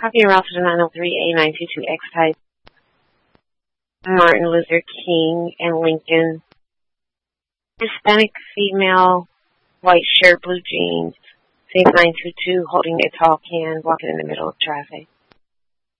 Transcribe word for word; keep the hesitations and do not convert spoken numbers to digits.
Copy route to the nine oh three A nine two two X type. Martin Luther King and Lincoln. Hispanic female, white shirt, blue jeans. Safe nine two two, holding a tall can, walking in the middle of traffic.